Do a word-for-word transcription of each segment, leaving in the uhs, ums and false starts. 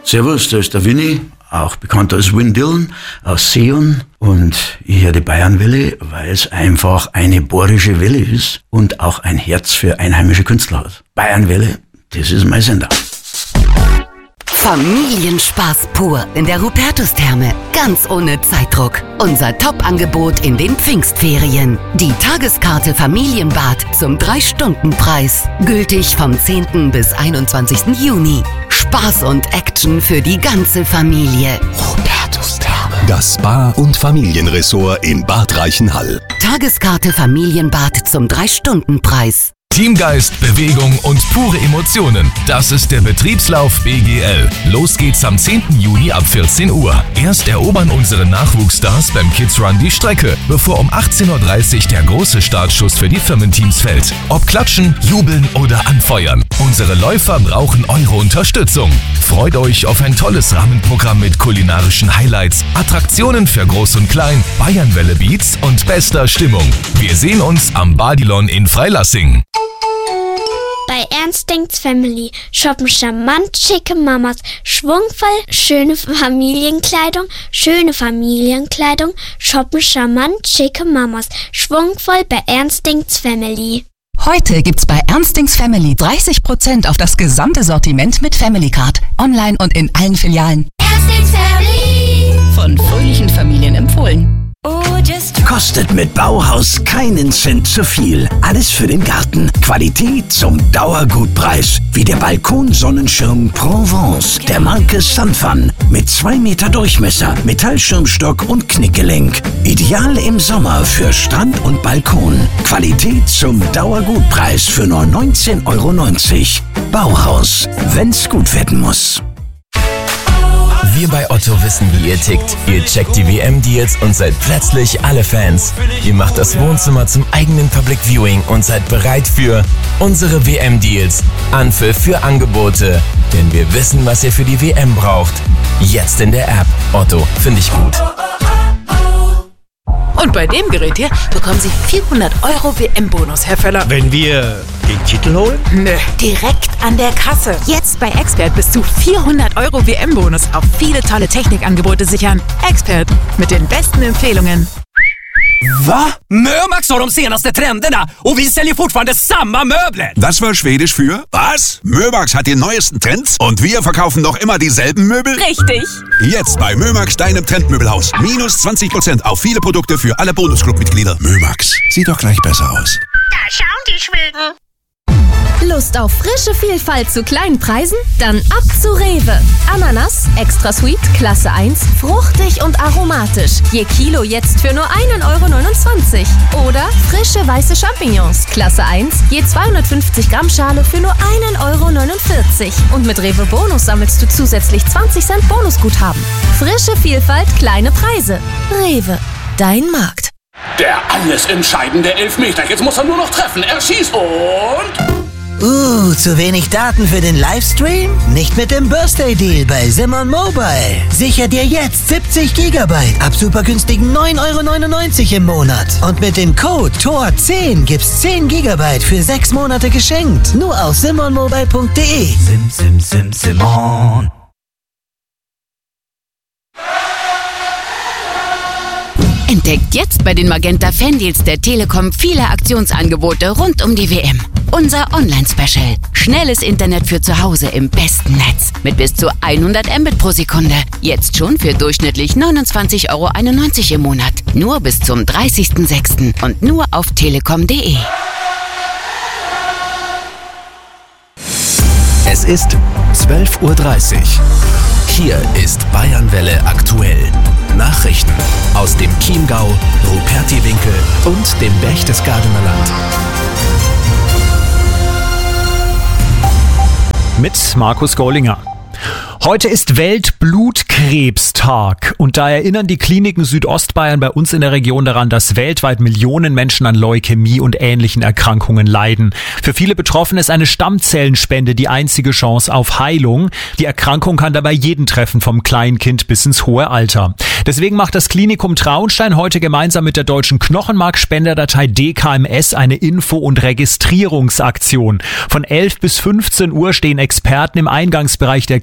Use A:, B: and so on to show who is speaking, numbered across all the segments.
A: Servus, da ist der Winnie, auch bekannt als Win Dillon aus Seon. Und ich höre die Bayernwelle, weil es einfach eine bohrische Welle ist und auch ein Herz für einheimische Künstler hat. Bayernwelle, das ist mein Sender.
B: Familienspaß pur in der Rupertus-Therme. Ganz ohne Zeitdruck. Unser Top-Angebot in den Pfingstferien. Die Tageskarte Familienbad zum drei Stunden Preis. Gültig vom zehnten bis einundzwanzigsten Juni. Spaß und Action für die ganze Familie. Rupertus-Therme.
C: Das Spa- und Familienressort in Bad Reichenhall.
B: Tageskarte Familienbad zum drei Stunden Preis.
D: Teamgeist, Bewegung und pure Emotionen. Das ist der Betriebslauf B G L. Los geht's am zehnten Juni ab vierzehn Uhr. Erst erobern unsere Nachwuchsstars beim Kids Run die Strecke, bevor um achtzehn Uhr dreißig der große Startschuss für die Firmenteams fällt. Ob klatschen, jubeln oder anfeuern. Unsere Läufer brauchen eure Unterstützung. Freut euch auf ein tolles Rahmenprogramm mit kulinarischen Highlights, Attraktionen für Groß und Klein, Bayernwelle Beats und bester Stimmung. Wir sehen uns am Badilon in Freilassing.
E: Bei Ernstings Family shoppen charmant schicke Mamas, schwungvoll schöne Familienkleidung, schöne Familienkleidung, shoppen charmant schicke Mamas, schwungvoll bei Ernstings Family.
F: Heute gibt's bei Ernstings Family dreißig Prozent auf das gesamte Sortiment mit Family Card. Online und in allen Filialen.
E: Ernstings Family.
F: Von fröhlichen Familien empfohlen.
G: Kostet mit Bauhaus keinen Cent zu viel. Alles für den Garten. Qualität zum Dauergutpreis. Wie der Balkonsonnenschirm Provence der Marke Sunfun. Mit zwei Meter Durchmesser, Metallschirmstock und Knickgelenk. Ideal im Sommer für Strand und Balkon. Qualität zum Dauergutpreis für nur neunzehn Euro neunzig. Bauhaus, wenn's gut werden muss.
H: Wir bei Otto wissen, wie ihr tickt. Ihr checkt die W M-Deals und seid plötzlich alle Fans. Ihr macht das Wohnzimmer zum eigenen Public Viewing und seid bereit für unsere W M-Deals. Anpfiff für Angebote. Denn wir wissen, was ihr für die W M braucht. Jetzt in der App. Otto, finde ich gut.
I: Und bei dem Gerät hier bekommen Sie vierhundert Euro W M-Bonus, Herr Völler.
J: Wenn wir den Titel holen?
I: Nö, direkt an der Kasse. Jetzt bei Expert bis zu vierhundert Euro W M-Bonus auf viele tolle Technikangebote sichern. Expert, mit den besten Empfehlungen.
K: Va? Mömax har de senaste trenderna och vi säljer fortfarande samma möbler.
L: Das war Schwedisch für was? Mömax hat die neuesten Trends und wir verkaufen noch immer dieselben Möbel?
I: Richtig.
L: Jetzt bei Mömax, deinem Trendmöbelhaus. Minus zwanzig Prozent auf viele Produkte für alle Bonusclub-Mitglieder. Mömax, sieht doch gleich besser aus.
E: Da schauen die Schweden.
M: Lust auf frische Vielfalt zu kleinen Preisen? Dann ab zu Rewe. Ananas, extra sweet, Klasse eins, fruchtig und aromatisch. Je Kilo jetzt für nur ein Euro neunundzwanzig. Oder frische weiße Champignons, Klasse eins, je zweihundertfünfzig Gramm Schale für nur ein Euro neunundvierzig. Und mit Rewe Bonus sammelst du zusätzlich zwanzig Cent Bonusguthaben. Frische Vielfalt, kleine Preise. Rewe, dein Markt.
N: Der alles entscheidende Elfmeter. Jetzt muss er nur noch treffen. Er schießt und...
O: Uh, zu wenig Daten für den Livestream? Nicht mit dem Birthday Deal bei Simon Mobile. Sicher dir jetzt siebzig Gigabyte ab super günstigen neun Euro neunundneunzig im Monat. Und mit dem Code T O R zehn gibt's zehn Gigabyte für sechs Monate geschenkt. Nur auf simon mobile punkt de.
P: Sim, sim, sim, Simon.
B: Entdeckt jetzt bei den Magenta Fandeals der Telekom viele Aktionsangebote rund um die W M. Unser Online-Special. Schnelles Internet für zu Hause im besten Netz. Mit bis zu hundert Mbit pro Sekunde. Jetzt schon für durchschnittlich neunundzwanzig Euro einundneunzig im Monat. Nur bis zum dreißigsten sechsten und nur auf telekom punkt de.
C: Es ist zwölf Uhr dreißig. Hier ist Bayernwelle aktuell. Nachrichten aus dem Chiemgau, Rupertiwinkel und dem Berchtesgadener Land.
Q: Mit Markus Gollinger. Heute ist Weltblutkrebstag und da erinnern die Kliniken Südostbayern bei uns in der Region daran, dass weltweit Millionen Menschen an Leukämie und ähnlichen Erkrankungen leiden. Für viele Betroffene ist eine Stammzellenspende die einzige Chance auf Heilung. Die Erkrankung kann dabei jeden treffen, vom Kleinkind bis ins hohe Alter. Deswegen macht das Klinikum Traunstein heute gemeinsam mit der Deutschen Knochenmarkspenderdatei D K M S eine Info- und Registrierungsaktion. Von elf bis fünfzehn Uhr stehen Experten im Eingangsbereich der Klinik für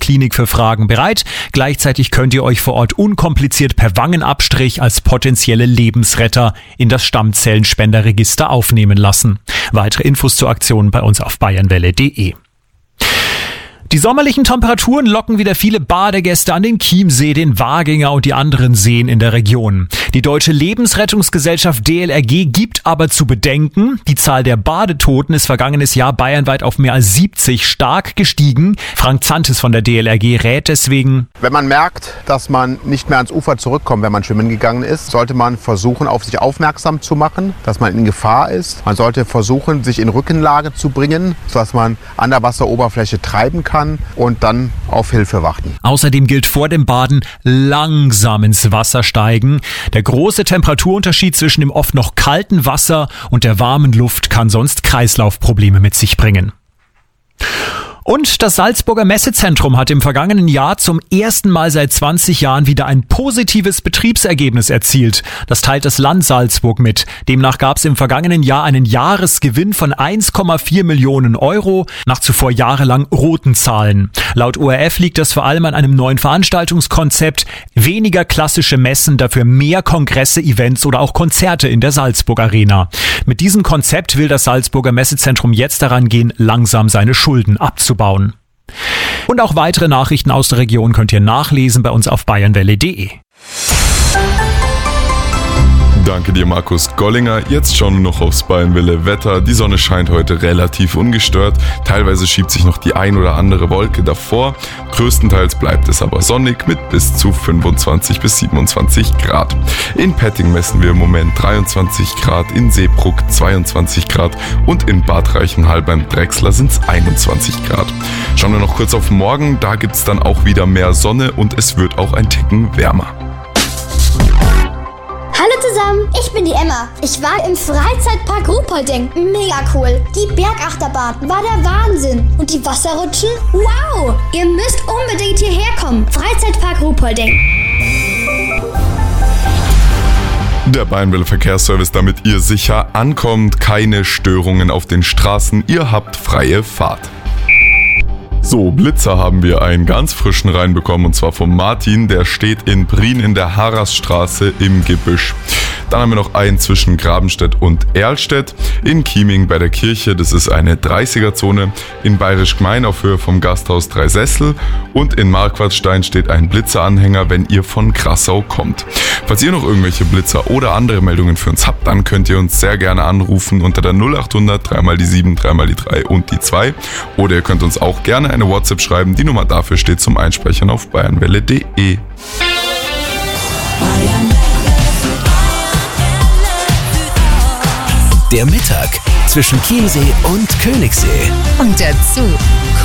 Q: für Fragen bereit. Gleichzeitig könnt ihr euch vor Ort unkompliziert per Wangenabstrich als potenzielle Lebensretter in das Stammzellenspenderregister aufnehmen lassen. Weitere Infos zur Aktion bei uns auf bayernwelle punkt de. Die sommerlichen Temperaturen locken wieder viele Badegäste an den Chiemsee, den Waginger und die anderen Seen in der Region. Die Deutsche Lebensrettungsgesellschaft D L R G gibt aber zu bedenken, die Zahl der Badetoten ist vergangenes Jahr bayernweit auf mehr als siebzig stark gestiegen. Frank Zantes von der D L R G rät deswegen:
R: Wenn man merkt, dass man nicht mehr ans Ufer zurückkommt, wenn man schwimmen gegangen ist, sollte man versuchen, auf sich aufmerksam zu machen, dass man in Gefahr ist. Man sollte versuchen, sich in Rückenlage zu bringen, sodass man an der Wasseroberfläche treiben kann und dann auf Hilfe warten.
Q: Außerdem gilt vor dem Baden langsam ins Wasser steigen. Der große Temperaturunterschied zwischen dem oft noch kalten Wasser und der warmen Luft kann sonst Kreislaufprobleme mit sich bringen. Und das Salzburger Messezentrum hat im vergangenen Jahr zum ersten Mal seit zwanzig Jahren wieder ein positives Betriebsergebnis erzielt. Das teilt das Land Salzburg mit. Demnach gab es im vergangenen Jahr einen Jahresgewinn von eins Komma vier Millionen Euro nach zuvor jahrelang roten Zahlen. Laut O R F liegt das vor allem an einem neuen Veranstaltungskonzept. Weniger klassische Messen, dafür mehr Kongresse, Events oder auch Konzerte in der Salzburg Arena. Mit diesem Konzept will das Salzburger Messezentrum jetzt daran gehen, langsam seine Schulden abzubauen. Und auch weitere Nachrichten aus der Region könnt ihr nachlesen bei uns auf bayernwelle punkt de.
S: Danke dir, Markus Gollinger. Jetzt schauen wir noch aufs Bayernwelle Wetter. Die Sonne scheint heute relativ ungestört. Teilweise schiebt sich noch die ein oder andere Wolke davor. Größtenteils bleibt es aber sonnig mit bis zu fünfundzwanzig bis siebenundzwanzig Grad. In Petting messen wir im Moment dreiundzwanzig Grad, in Seebruck zweiundzwanzig Grad und in Bad Reichenhall beim Drechsler sind es einundzwanzig Grad. Schauen wir noch kurz auf morgen. Da gibt es dann auch wieder mehr Sonne und es wird auch ein Ticken wärmer.
T: Hallo zusammen, ich bin die Emma. Ich war im Freizeitpark Ruhpolding. Mega cool. Die Bergachterbahn war der Wahnsinn. Und die Wasserrutschen? Wow! Ihr müsst unbedingt hierher kommen. Freizeitpark Ruhpolding.
S: Der Bayernwelle Verkehrsservice, damit ihr sicher ankommt. Keine Störungen auf den Straßen. Ihr habt freie Fahrt. So, Blitzer haben wir einen ganz frischen reinbekommen und zwar vom Martin, der steht in Prien in der Harrasstraße im Gebüsch. Dann haben wir noch einen zwischen Grabenstedt und Erlstedt, in Chieming bei der Kirche, das ist eine dreißiger-Zone, in Bayerisch Gmein auf Höhe vom Gasthaus Dreisessel und in Marquardstein steht ein Blitzeranhänger, wenn ihr von Grassau kommt. Falls ihr noch irgendwelche Blitzer oder andere Meldungen für uns habt, dann könnt ihr uns sehr gerne anrufen unter der null achthundert drei mal die sieben, drei mal die drei und die zwei oder ihr könnt uns auch gerne eine WhatsApp schreiben, die Nummer dafür steht zum Einspeichern auf bayernwelle punkt de.
C: Der Mittag zwischen Chiemsee und Königssee.
F: Und dazu